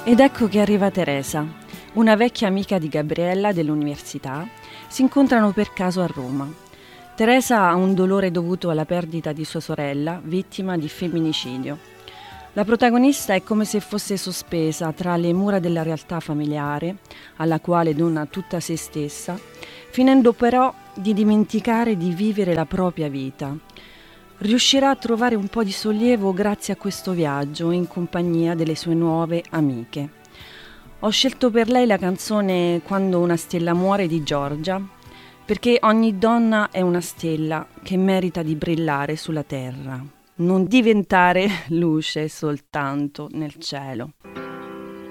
Ed ecco che arriva Teresa, una vecchia amica di Gabriella dell'università. Si incontrano per caso a Roma. Teresa ha un dolore dovuto alla perdita di sua sorella, vittima di femminicidio. La protagonista è come se fosse sospesa tra le mura della realtà familiare, alla quale dona tutta se stessa, finendo però di dimenticare di vivere la propria vita. Riuscirà a trovare un po' di sollievo grazie a questo viaggio in compagnia delle sue nuove amiche. Ho scelto per lei la canzone Quando una stella muore di Giorgia, perché ogni donna è una stella che merita di brillare sulla terra, non diventare luce soltanto nel cielo.